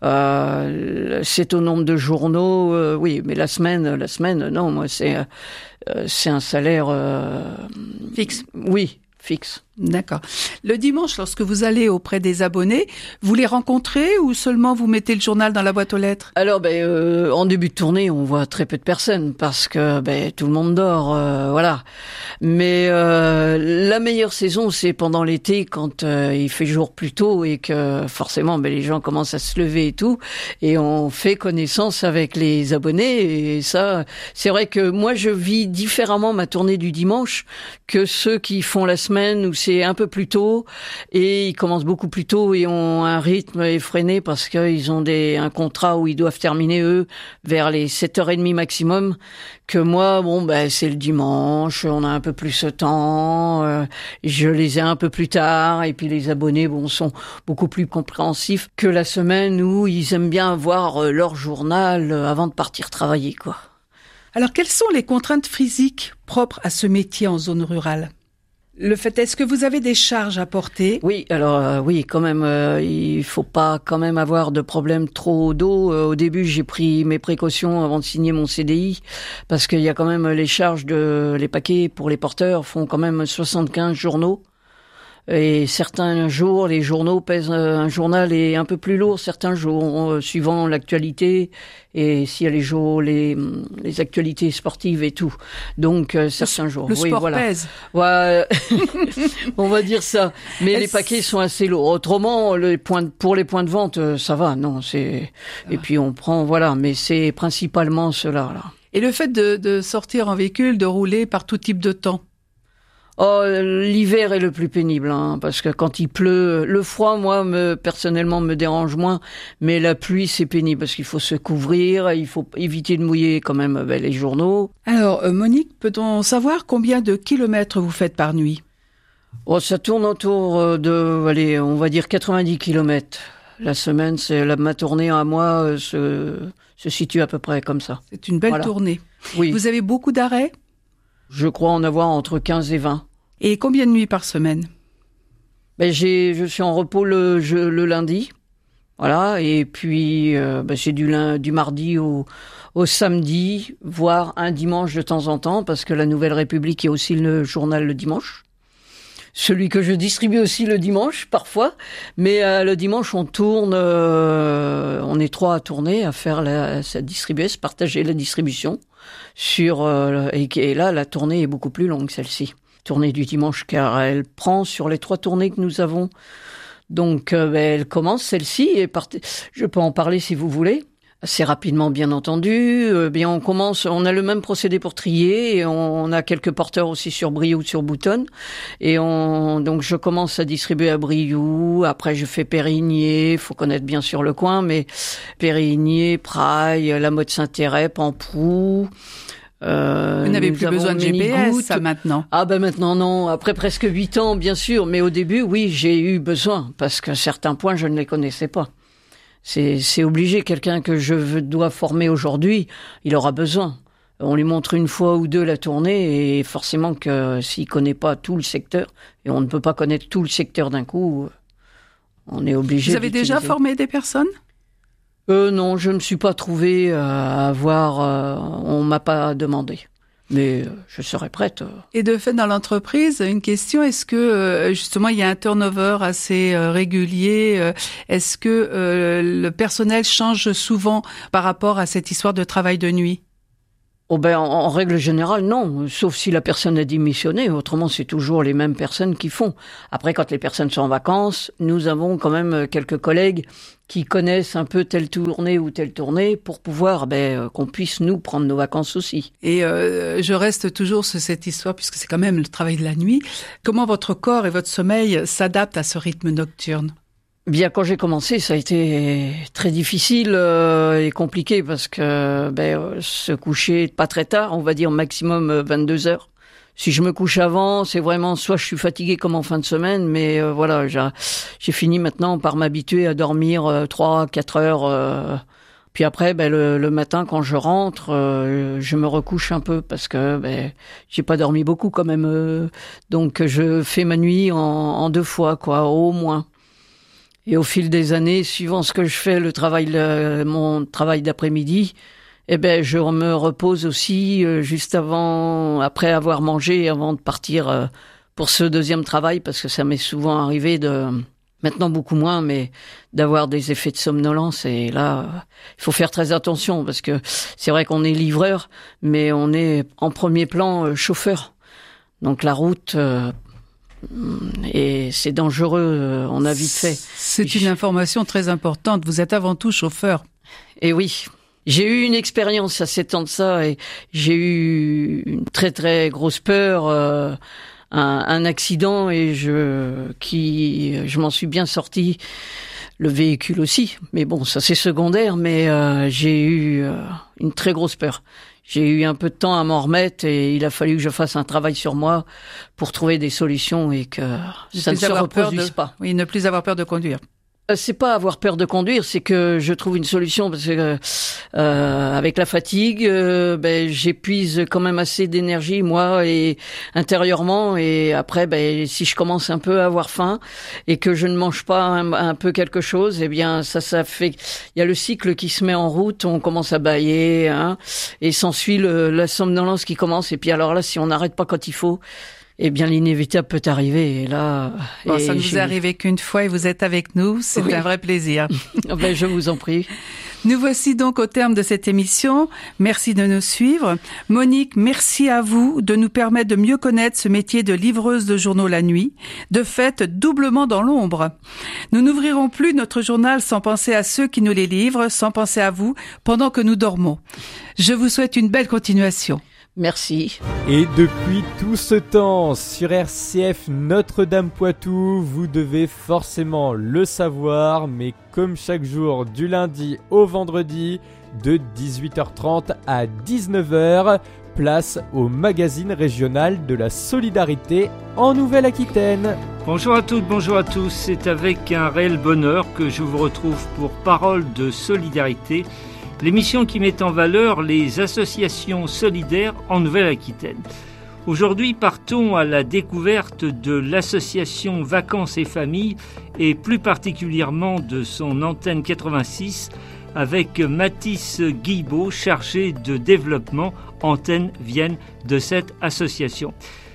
euh, c'est au nombre de journaux, euh, oui, mais la semaine, la semaine, non, moi c'est euh, c'est un salaire euh, fixe. Oui, fixe. D'accord. Le dimanche, lorsque vous allez auprès des abonnés, vous les rencontrez ou seulement vous mettez le journal dans la boîte aux lettres ? Alors, ben, euh, en début de tournée, on voit très peu de personnes parce que ben tout le monde dort, euh, voilà. Mais euh, la meilleure saison, c'est pendant l'été quand euh, il fait jour plus tôt et que forcément, ben les gens commencent à se lever et tout, et on fait connaissance avec les abonnés. Et ça, c'est vrai que moi, je vis différemment ma tournée du dimanche que ceux qui font la semaine ou c'est un peu plus tôt et ils commencent beaucoup plus tôt et ont un rythme effréné parce qu'ils ont des, un contrat où ils doivent terminer eux vers les sept heures trente maximum, que moi, bon, ben, c'est le dimanche, on a un peu plus de temps, euh, je les ai un peu plus tard et puis les abonnés, bon, sont beaucoup plus compréhensifs que la semaine où ils aiment bien voir leur journal avant de partir travailler, quoi. Alors, quelles sont les contraintes physiques propres à ce métier en zone rurale ? Le fait, est-ce que vous avez des charges à porter ? Oui, alors euh, oui, quand même, euh, il faut pas quand même avoir de problème trop au dos. Euh, au début, j'ai pris mes précautions avant de signer mon C D I, parce qu'il y a quand même les charges de les paquets pour les porteurs font quand même soixante-quinze journaux. Et certains jours, les journaux pèsent, un journal est un peu plus lourd certains jours, euh, suivant l'actualité et s'il y a les jours, les, les actualités sportives et tout. Donc, euh, certains le, jours. Le oui, sport voilà. pèse. Ouais, on va dire ça. Mais Est-ce... les paquets sont assez lourds. Autrement, les points de, pour les points de vente, ça va, non, c'est, et puis on prend, voilà, mais c'est principalement cela, là. Et le fait de, de sortir en véhicule, de rouler par tout type de temps? Oh, l'hiver est le plus pénible, hein, parce que quand il pleut, le froid, moi, me, personnellement, me dérange moins, mais la pluie, c'est pénible, parce qu'il faut se couvrir, il faut éviter de mouiller quand même ben, les journaux. Alors, euh, Monique, peut-on savoir combien de kilomètres vous faites par nuit? Oh, ça tourne autour de, allez, on va dire quatre-vingt-dix kilomètres. La semaine, c'est la, ma tournée à moi euh, se, se situe à peu près comme ça. C'est une belle voilà. tournée. Oui. Vous avez beaucoup d'arrêts? Je crois en avoir entre quinze et vingt. Et combien de nuits par semaine? Ben j'ai, je suis en repos le, je, le lundi, voilà, et puis euh, ben c'est du, lundi, du mardi au, au samedi, voire un dimanche de temps en temps, parce que la Nouvelle République est aussi le journal le dimanche. celui que je distribue aussi le dimanche, parfois. Mais euh, le dimanche, on tourne, euh, on est trois à tourner, à faire la, à distribuer, se partager la distribution. Sur euh, et, et là, la tournée est beaucoup plus longue, celle-ci. Tournée du dimanche, car elle prend sur les trois tournées que nous avons. Donc, euh, ben, elle commence, celle-ci, et part... je peux en parler si vous voulez. Assez rapidement, bien entendu. Euh, bien, on commence, on a le même procédé pour trier, et on, on a quelques porteurs aussi sur Brioude, sur Boutonne. Et on, donc, je commence à distribuer à Brioude. Après, je fais Périgné. Faut connaître bien sûr le coin, mais Périgné, Praille, La Motte-Saint-Héret, Pamproux. Euh, Vous n'avez plus besoin de G P S, ça, maintenant. Ah ben maintenant non, après presque huit ans bien sûr, mais au début oui j'ai eu besoin, parce que certains points je ne les connaissais pas. C'est, c'est obligé, quelqu'un que je dois former aujourd'hui, il aura besoin. On lui montre une fois ou deux la tournée, et forcément que s'il connaît pas tout le secteur, et on ne peut pas connaître tout le secteur d'un coup, on est obligé. Vous avez d'utiliser. déjà formé des personnes ? Euh, non, je ne me suis pas trouvé à avoir... Euh, on m'a pas demandé. Mais euh, je serais prête. Euh. Et de fait, dans l'entreprise, une question, est-ce que, euh, justement, il y a un turnover assez euh, régulier euh, Est-ce que euh, le personnel change souvent par rapport à cette histoire de travail de nuit ? Oh ben, en, en règle générale, non. Sauf si la personne a démissionné. Autrement, c'est toujours les mêmes personnes qui font. Après, quand les personnes sont en vacances, nous avons quand même quelques collègues qui connaissent un peu telle tournée ou telle tournée pour pouvoir ben, qu'on puisse nous prendre nos vacances aussi. Et euh, je reste toujours sur cette histoire, puisque c'est quand même le travail de la nuit. Comment votre corps et votre sommeil s'adaptent à ce rythme nocturne ? Bien, quand j'ai commencé, ça a été très difficile euh, et compliqué parce que ben, euh, se coucher pas très tard, on va dire maximum euh, vingt-deux heures. Si je me couche avant, c'est vraiment soit je suis fatigué comme en fin de semaine, mais euh, voilà, j'ai, j'ai fini maintenant par m'habituer à dormir euh, trois à quatre heures. Euh, puis après, ben, le, le matin, quand je rentre, euh, je me recouche un peu parce que ben, j'ai pas dormi beaucoup quand même. Euh, donc je fais ma nuit en, en deux fois, quoi, au moins. Et au fil des années, suivant ce que je fais, le travail, le, mon travail d'après-midi, eh ben, je me repose aussi euh, juste avant, après avoir mangé, avant de partir euh, pour ce deuxième travail, parce que ça m'est souvent arrivé de, maintenant beaucoup moins, mais d'avoir des effets de somnolence. Et là, il faut faire très attention, parce que c'est vrai qu'on est livreur, mais on est en premier plan euh, chauffeur. Donc la route... Euh, Et c'est dangereux, on a vite fait. C'est une information très importante. Vous êtes avant tout chauffeur. Et oui, j'ai eu une expérience à sept ans de ça et j'ai eu une très très grosse peur, euh, un, un accident et je qui je m'en suis bien sorti. Le véhicule aussi, mais bon, ça c'est secondaire. Mais euh, j'ai eu euh, une très grosse peur. J'ai eu un peu de temps à m'en remettre et il a fallu que je fasse un travail sur moi pour trouver des solutions et que ne ça ne se reproduise de... pas. Oui, ne plus avoir peur de conduire. C'est pas avoir peur de conduire, c'est que je trouve une solution parce que euh, avec la fatigue, euh, ben j'épuise quand même assez d'énergie moi et intérieurement et après ben si je commence un peu à avoir faim et que je ne mange pas un, un peu quelque chose, eh bien ça ça fait il y a le cycle qui se met en route, on commence à bâiller hein, et s'ensuit le, la somnolence qui commence et puis alors là si on n'arrête pas quand il faut, eh bien, l'inévitable peut arriver. Et là, bon, et ça ne vous est arrivé qu'une fois et vous êtes avec nous. C'est oui. un vrai plaisir. Ben, je vous en prie. Nous voici donc au terme de cette émission. Merci de nous suivre. Monique, merci à vous de nous permettre de mieux connaître ce métier de livreuse de journaux la nuit. De fait, doublement dans l'ombre. Nous n'ouvrirons plus notre journal sans penser à ceux qui nous les livrent, sans penser à vous pendant que nous dormons. Je vous souhaite une belle continuation. Merci. Et depuis tout ce temps, sur R C F Notre-Dame-Poitou, vous devez forcément le savoir, mais comme chaque jour du lundi au vendredi, de dix-huit heures trente à dix-neuf heures, place au magazine régional de la solidarité en Nouvelle-Aquitaine. Bonjour à toutes, bonjour à tous, c'est avec un réel bonheur que je vous retrouve pour Parole de solidarité, l'émission qui met en valeur les associations solidaires en Nouvelle-Aquitaine. Aujourd'hui, partons à la découverte de l'association Vacances et Familles et plus particulièrement de son antenne quatre-vingt-six avec Mathis Guilbeault, chargé de développement antenne Vienne de cette association.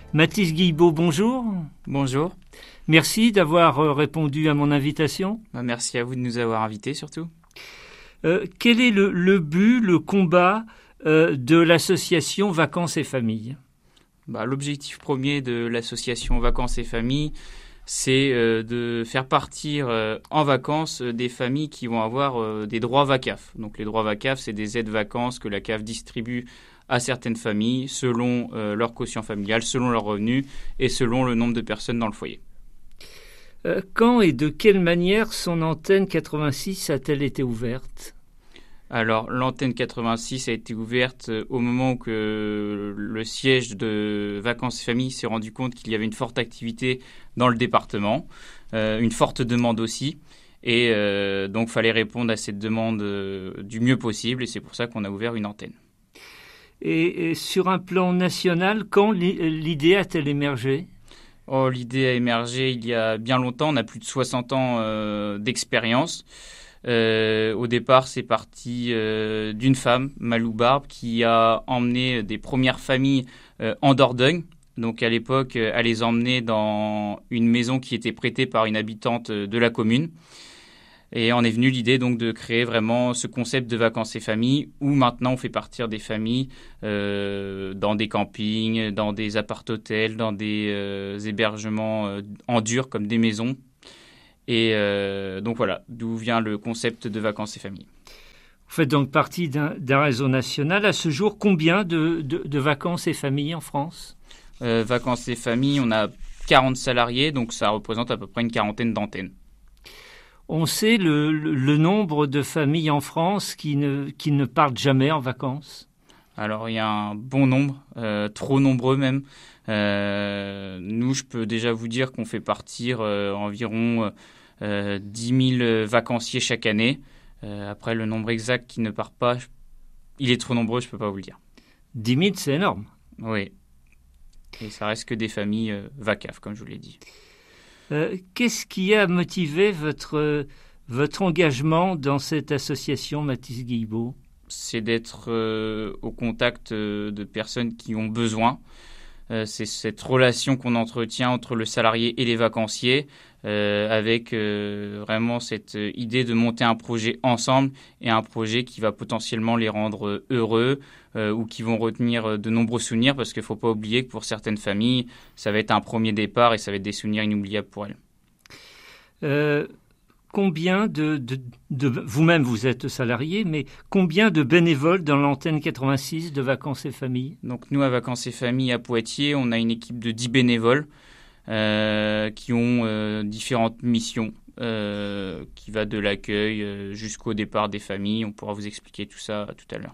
Mathis Guilbeault, bonjour. Bonjour. Merci d'avoir euh, répondu à mon invitation. Bah, merci à vous de nous avoir invités surtout. Euh, quel est le, le but, le combat euh, de l'association Vacances et Familles ? Bah, l'objectif premier de l'association Vacances et Familles, c'est euh, de faire partir euh, en vacances euh, des familles qui vont avoir euh, des droits VACAF. Donc les droits VACAF, c'est des aides vacances que la C A F distribue à certaines familles selon euh, leur quotient familial, selon leurs revenus et selon le nombre de personnes dans le foyer. Euh, quand et de quelle manière son antenne quatre-vingt-six a-t-elle été ouverte ? Alors, l'antenne quatre-vingt-six a été ouverte au moment où que le siège de Vacances et Familles s'est rendu compte qu'il y avait une forte activité dans le département, euh, une forte demande aussi. Et euh, donc, il fallait répondre à cette demande euh, du mieux possible. Et c'est pour ça qu'on a ouvert une antenne. Et, et sur un plan national, quand l'idée a-t-elle émergé ? Oh, l'idée a émergé il y a bien longtemps. On a plus de soixante ans euh, d'expérience. Euh, au départ, c'est parti euh, d'une femme, Malou Barbe, qui a emmené des premières familles euh, en Dordogne. Donc à l'époque, elle les emmenait dans une maison qui était prêtée par une habitante de la commune. Et en est venue l'idée donc de créer vraiment ce concept de vacances et familles, où maintenant on fait partir des familles euh, dans des campings, dans des appart-hôtels, dans des euh, hébergements euh, en dur comme des maisons. Et euh, donc voilà, d'où vient le concept de vacances et familles. Vous faites donc partie d'un, d'un réseau national. À ce jour, combien de, de, de vacances et familles en France ? euh, Vacances et familles, on a quarante salariés, donc ça représente à peu près une quarantaine d'antennes. On sait le, le, le nombre de familles en France qui ne, qui ne partent jamais en vacances ? Alors, il y a un bon nombre, euh, trop nombreux même. Euh, nous, je peux déjà vous dire qu'on fait partir euh, environ euh, dix mille vacanciers chaque année. Euh, après, le nombre exact qui ne part pas, il est trop nombreux, je ne peux pas vous le dire. dix mille, c'est énorme. Oui. Et ça reste que des familles euh, VACAF, comme je vous l'ai dit. Euh, qu'est-ce qui a motivé votre, votre engagement dans cette association, Mathis Guilbeault ? C'est d'être euh, au contact euh, de personnes qui ont besoin. Euh, c'est cette relation qu'on entretient entre le salarié et les vacanciers, euh, avec euh, vraiment cette idée de monter un projet ensemble et un projet qui va potentiellement les rendre heureux euh, ou qui vont retenir de nombreux souvenirs, parce qu'il ne faut pas oublier que pour certaines familles, ça va être un premier départ et ça va être des souvenirs inoubliables pour elles. Euh... Combien de, de, de... Vous-même, vous êtes salarié, mais combien de bénévoles dans l'antenne quatre-vingt-six de Vacances et Familles ? Donc nous, à Vacances et Familles à Poitiers, on a une équipe de dix bénévoles euh, qui ont euh, différentes missions, euh, qui va de l'accueil euh, jusqu'au départ des familles. On pourra vous expliquer tout ça tout à l'heure.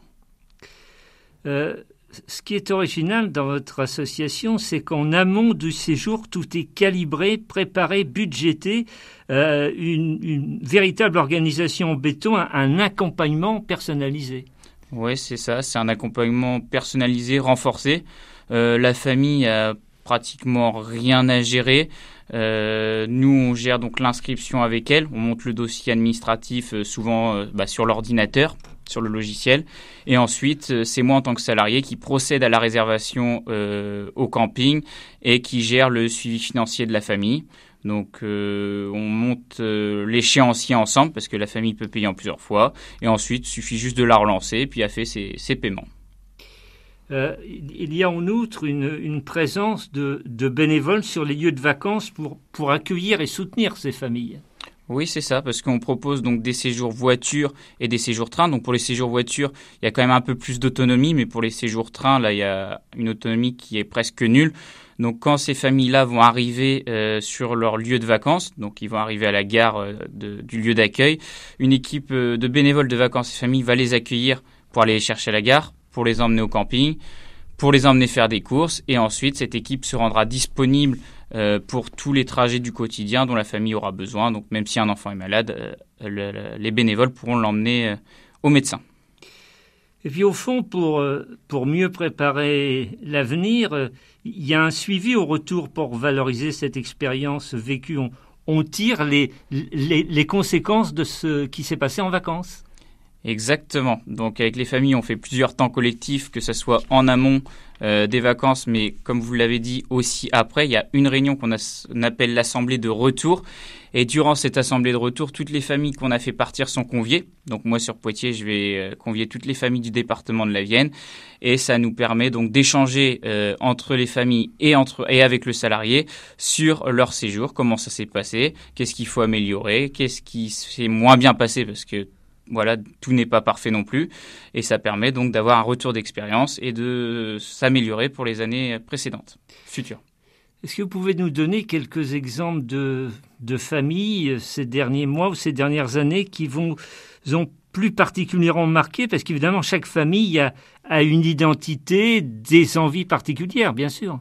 Euh, ce qui est original dans votre association, c'est qu'en amont du séjour, tout est calibré, préparé, budgété, euh, une, une véritable organisation en béton, un, un accompagnement personnalisé. Oui, c'est ça, c'est un accompagnement personnalisé, renforcé. Euh, la famille a pratiquement rien à gérer. Euh, nous, on gère donc l'inscription avec elle. On monte le dossier administratif euh, souvent euh, bah, sur l'ordinateur, sur le logiciel. Et ensuite, euh, c'est moi en tant que salarié qui procède à la réservation euh, au camping et qui gère le suivi financier de la famille. Donc, euh, on monte euh, l'échéancier ensemble parce que la famille peut payer en plusieurs fois. Et ensuite, il suffit juste de la relancer et puis elle fait ses, ses paiements. Euh, il y a en outre une, une présence de, de bénévoles sur les lieux de vacances pour, pour accueillir et soutenir ces familles. Oui, c'est ça, parce qu'on propose donc des séjours voiture et des séjours train. Donc pour les séjours voiture, il y a quand même un peu plus d'autonomie, mais pour les séjours train, là, il y a une autonomie qui est presque nulle. Donc quand ces familles-là vont arriver euh, sur leur lieu de vacances, donc ils vont arriver à la gare euh, de, du lieu d'accueil, une équipe euh, de bénévoles de vacances et familles va les accueillir pour aller les chercher à la gare, pour les emmener au camping, pour les emmener faire des courses. Et ensuite, cette équipe se rendra disponible euh, pour tous les trajets du quotidien dont la famille aura besoin. Donc même si un enfant est malade, euh, le, le, les bénévoles pourront l'emmener euh, au médecin. Et puis au fond, pour, pour mieux préparer l'avenir, il y a un suivi au retour pour valoriser cette expérience vécue. On, on tire les, les, les conséquences de ce qui s'est passé en vacances. Exactement. Donc avec les familles, on fait plusieurs temps collectifs, que ce soit en amont euh, des vacances, mais comme vous l'avez dit aussi après, il y a une réunion qu'on a, on appelle l'assemblée de retour. Et durant cette assemblée de retour, toutes les familles qu'on a fait partir sont conviées. Donc moi sur Poitiers, je vais euh, convier toutes les familles du département de la Vienne. Et ça nous permet donc d'échanger euh, entre les familles et, entre, et avec le salarié sur leur séjour, comment ça s'est passé, qu'est-ce qu'il faut améliorer, qu'est-ce qui s'est moins bien passé, parce que voilà, tout n'est pas parfait non plus, et ça permet donc d'avoir un retour d'expérience et de s'améliorer pour les années précédentes, futures. Est-ce que vous pouvez nous donner quelques exemples de, de familles ces derniers mois ou ces dernières années qui vous ont plus particulièrement marqué? Parce qu'évidemment, chaque famille a, a une identité, des envies particulières, bien sûr.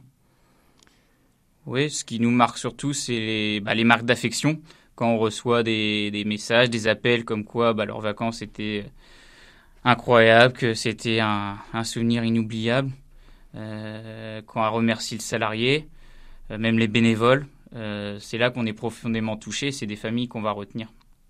Oui, ce qui nous marque surtout, c'est les, bah, les marques d'affection. Quand on reçoit des, des messages, des appels comme quoi bah, leurs vacances étaient incroyables, que c'était un, un souvenir inoubliable, euh, quand on remercie le salarié, euh, même les bénévoles, euh, c'est là qu'on est profondément touché, c'est des familles qu'on va retenir.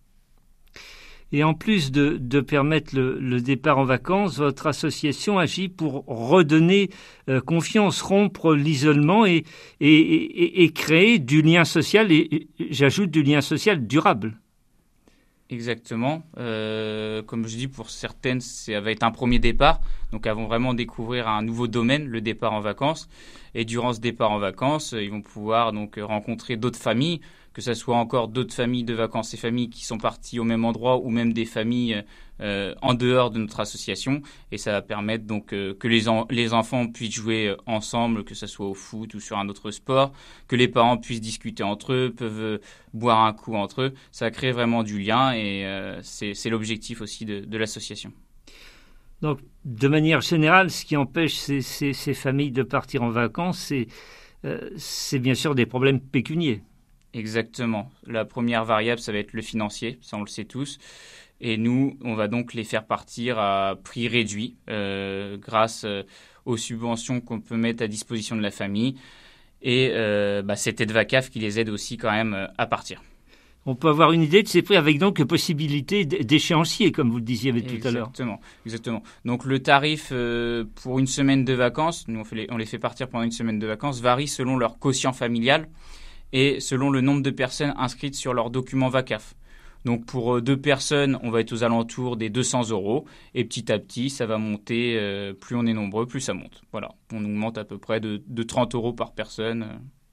Et en plus de, de permettre le, le départ en vacances, votre association agit pour redonner euh, confiance, rompre l'isolement et, et, et, et créer du lien social, et, et j'ajoute du lien social durable. Exactement. Euh, comme je dis, pour certaines, ça va être un premier départ. Donc, elles vont vraiment découvrir un nouveau domaine, le départ en vacances. Et durant ce départ en vacances, ils vont pouvoir donc rencontrer d'autres familles, que ce soit encore d'autres familles de vacances et familles qui sont parties au même endroit ou même des familles euh, en dehors de notre association. Et ça va permettre donc euh, que les, en- les enfants puissent jouer ensemble, que ce soit au foot ou sur un autre sport, que les parents puissent discuter entre eux, peuvent euh, boire un coup entre eux. Ça crée vraiment du lien et euh, c'est, c'est l'objectif aussi de, de l'association. Donc, de manière générale, ce qui empêche ces, ces, ces familles de partir en vacances, c'est, euh, c'est bien sûr des problèmes pécuniaires. Exactement. La première variable, ça va être le financier, ça on le sait tous. Et nous, on va donc les faire partir à prix réduit euh, grâce euh, aux subventions qu'on peut mettre à disposition de la famille. Et euh, bah, cette aide VACAF qui les aide aussi quand même euh, à partir. On peut avoir une idée de ces prix avec donc possibilité d'échéancier, comme vous le disiez tout à l'heure. Exactement, exactement. Donc le tarif euh, pour une semaine de vacances, nous on, fait les, on les fait partir pendant une semaine de vacances, varie selon leur quotient familial et selon le nombre de personnes inscrites sur leur document VACAF. Donc pour deux personnes, on va être aux alentours des deux cents euros et petit à petit, ça va monter. Euh, plus on est nombreux, plus ça monte. Voilà, on augmente à peu près de, de trente euros par personne.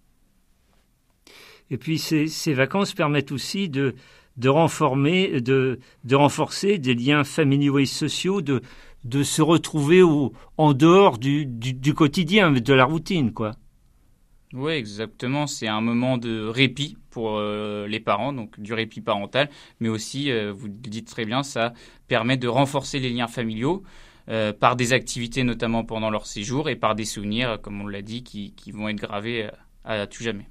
Et puis ces, ces vacances permettent aussi de, de, renformer, de, de renforcer des liens familiaux et sociaux, de, de se retrouver au, en dehors du, du, du quotidien, de la routine, quoi. Oui, exactement. C'est un moment de répit pour euh, les parents, donc du répit parental, mais aussi, euh, vous le dites très bien, ça permet de renforcer les liens familiaux euh, par des activités, notamment pendant leur séjour, et par des souvenirs, comme on l'a dit, qui, qui vont être gravés à, à tout jamais.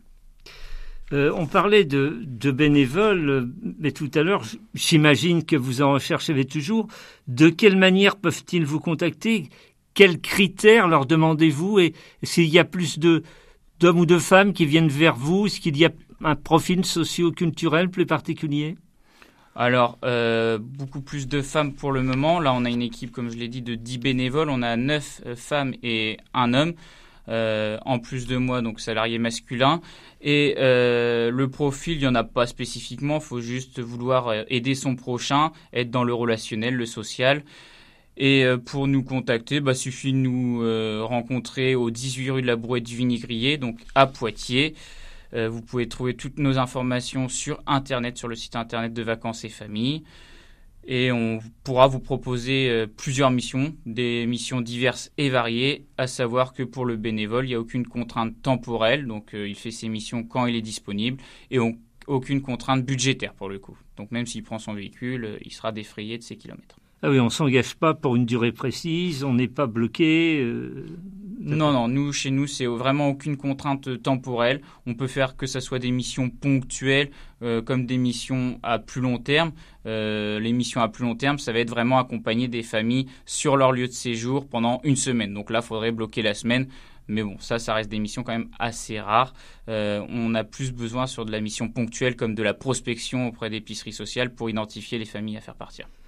Euh, on parlait de, de bénévoles, mais tout à l'heure, j'imagine que vous en recherchez toujours. De quelle manière peuvent-ils vous contacter? Quels critères leur demandez-vous? Et s'il y a plus de d'hommes ou de femmes qui viennent vers vous? Est-ce qu'il y a un profil socio-culturel plus particulier? Alors, euh, beaucoup plus de femmes pour le moment. Là, on a une équipe, comme je l'ai dit, de dix bénévoles. On a neuf femmes et un homme, euh, en plus de moi, donc salarié masculin. Et euh, le profil, il n'y en a pas spécifiquement. Il faut juste vouloir aider son prochain, être dans le relationnel, le social. Et pour nous contacter, il bah, suffit de nous euh, rencontrer au dix-huit rue de la Brouette du Vinigrier, donc à Poitiers. Euh, vous pouvez trouver toutes nos informations sur Internet, sur le site Internet de Vacances et Familles. Et on pourra vous proposer euh, plusieurs missions, des missions diverses et variées, à savoir que pour le bénévole, il n'y a aucune contrainte temporelle, donc euh, il fait ses missions quand il est disponible, et on, aucune contrainte budgétaire pour le coup. Donc même s'il prend son véhicule, euh, il sera défrayé de ses kilomètres. Ah oui, on ne s'engage pas pour une durée précise, on n'est pas bloqué. Euh... Non, non, nous, chez nous, c'est vraiment aucune contrainte temporelle. On peut faire que ce soit des missions ponctuelles euh, comme des missions à plus long terme. Euh, les missions à plus long terme, ça va être vraiment accompagner des familles sur leur lieu de séjour pendant une semaine. Donc là, il faudrait bloquer la semaine. Mais bon, ça, ça reste des missions quand même assez rares. Euh, on a plus besoin sur de la mission ponctuelle comme de la prospection auprès d'épiceries sociales pour identifier les familles à faire partir.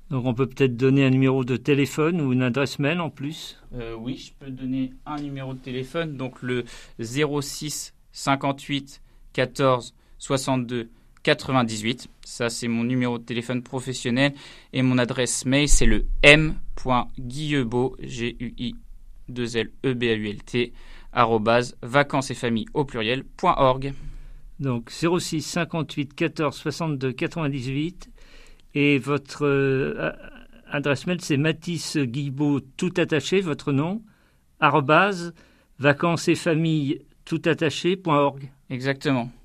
Donc on peut peut-être donner un numéro de téléphone ou une adresse mail en plus. Euh, oui, je peux donner un numéro de téléphone, donc le zéro six cinquante-huit quatorze soixante-deux quatre-vingt-dix-huit. Ça, c'est mon numéro de téléphone professionnel. Et mon adresse mail, c'est le m.guillebault, G U I deux L E B A U L T, arrobase vacances et familles au pluriel, point org. Donc zéro six cinquante-huit quatorze soixante-deux quatre-vingt-dix-huit. Et votre euh, adresse mail, c'est Mathis Guillebault, tout attaché, votre nom, arrobase vacances et familles tout attaché, point org. Exactement.